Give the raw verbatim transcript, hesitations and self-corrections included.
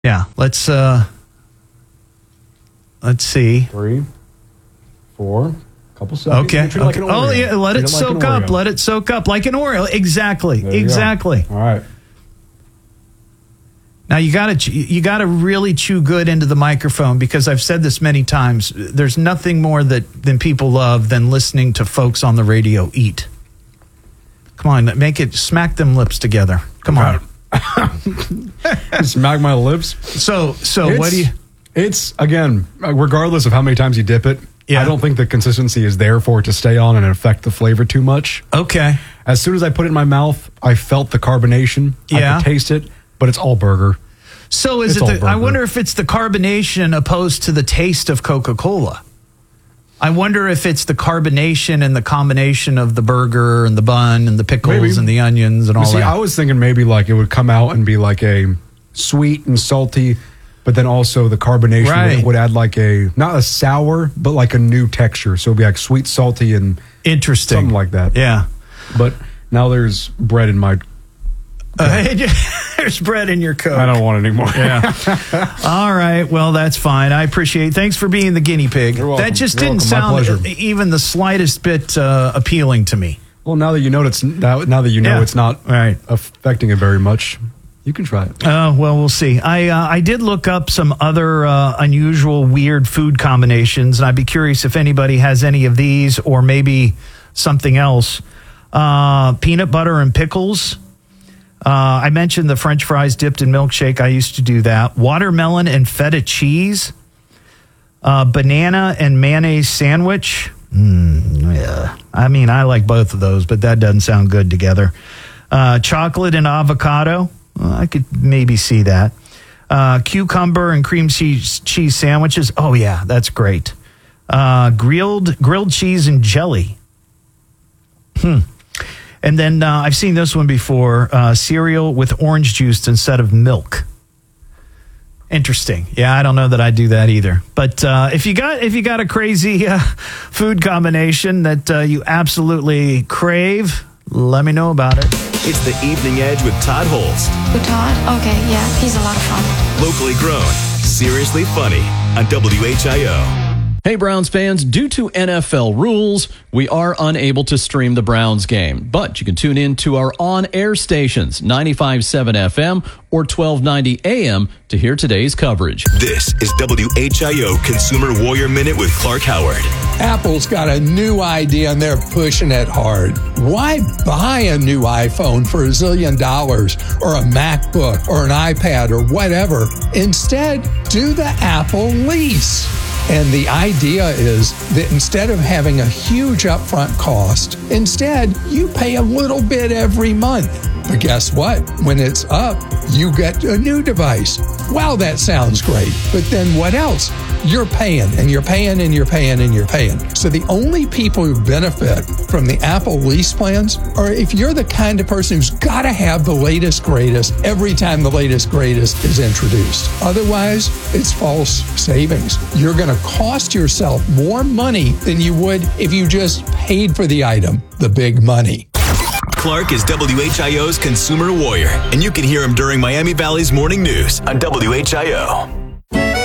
Yeah, let's uh, let's see. Three, four, couple seconds. Okay. Treat it like okay. an Oh Oreo. yeah, let Treat it it like soak an up. Oreo. Let it soak up like an Oreo. Exactly. There you Exactly. go. All right. Now you got to you got to really chew good into the microphone, because I've said this many times. There's nothing more that than people love than listening to folks on the radio eat. Come on, make it smack them lips together. Come on. Smack my lips. So so It's, what do you? It's again, regardless of how many times you dip it. Yeah. I don't think the consistency is there for it to stay on and affect the flavor too much. Okay. As soon as I put it in my mouth, I felt the carbonation. Yeah. I could taste it, but it's all burger. So is It's it? all The, I burger. wonder if it's the carbonation opposed to the taste of Coca-Cola. I wonder if it's the carbonation and the combination of the burger and the bun and the pickles Maybe. and the onions and all See, that. I was thinking maybe like it would come out and be like a sweet and salty, but then also the carbonation Right. would, would add like a, not a sour, but like a new texture. So it'd be like sweet, salty, and Interesting. something like that. Yeah. But now there's bread in my, Uh, there's bread in your coat. I don't want it anymore. Yeah. All right. Well, that's fine. I appreciate it. Thanks for being the guinea pig. You're welcome. That just You're didn't welcome. My sound pleasure. even the slightest bit uh, appealing to me. Well, now that you know it's now, now that you know Yeah. it's not Right. affecting it very much, you can try it. Uh, well, we'll see. I uh, I did look up some other uh, unusual, weird food combinations, and I'd be curious if anybody has any of these or maybe something else. Uh, peanut butter and pickles. Uh, I mentioned the French fries dipped in milkshake. I used to do that. Watermelon and feta cheese. Uh, banana and mayonnaise sandwich. Mm, yeah. I mean, I like both of those, but that doesn't sound good together. Uh, chocolate and avocado. Well, I could maybe see that. Uh, cucumber and cream cheese, cheese sandwiches. Oh, yeah, that's great. Uh, grilled grilled cheese and jelly. Hmm. And then uh, I've seen this one before, uh, cereal with orange juice instead of milk. Interesting. Yeah, I don't know that I do that either. But uh, if you got if you got a crazy uh, food combination that uh, you absolutely crave, let me know about it. It's the Evening Edge with Todd Holst. With Todd? Okay, yeah, he's a lot of fun. Locally grown, seriously funny on W H I O. Hey, Browns fans, due to N F L rules, we are unable to stream the Browns game, but you can tune in to our on-air stations, ninety-five point seven F M or twelve ninety A M to hear today's coverage. This is W H I O Consumer Warrior Minute with Clark Howard. Apple's got a new idea and they're pushing it hard. Why buy a new iPhone for a zillion dollars or a MacBook or an iPad or whatever? Instead, do the Apple lease. And the idea is that instead of having a huge upfront cost, instead you pay a little bit every month. But guess what? When it's up, you get a new device. Wow, that sounds great. But then what else? You're paying and you're paying and you're paying and you're paying. So the only people who benefit from the Apple lease plans are if you're the kind of person who's got to have the latest greatest every time the latest greatest is introduced. Otherwise, it's false savings. You're going to cost yourself more money than you would if you just paid for the item, the big money. Clark is W H I O's Consumer Warrior, and you can hear him during Miami Valley's morning news on W H I O.